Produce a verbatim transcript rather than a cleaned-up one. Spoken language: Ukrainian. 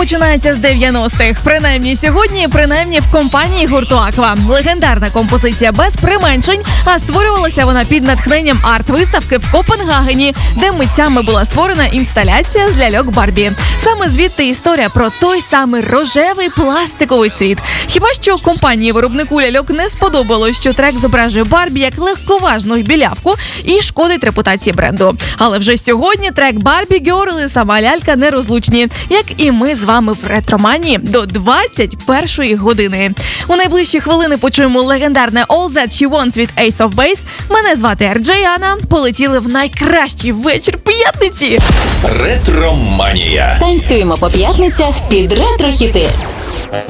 починається з дев'яностих. Принаймні сьогодні, принаймні в компанії гурту Aqua. Легендарна композиція без применшень, а створювалася вона під натхненням арт-виставки в Копенгагені, де митцями була створена інсталяція з ляльок Барбі. Саме звідти історія про той самий рожевий пластиковий світ. Хіба що компанії виробнику ляльок не сподобалось, що трек зображує Барбі як легковажну білявку і шкодить репутації бренду. Але вже сьогодні трек Barbie Girl і сама лялька нерозлучні, як і ми з вами в ретроманії до двадцять першої години. У найближчі хвилини почуємо легендарне All That She Wants від Ace of Base. Мене звати Ар Джей Анна. Полетіли в найкращий вечір п'ятниці. Ретроманія. Танцюємо по п'ятницях під ретро-хіти.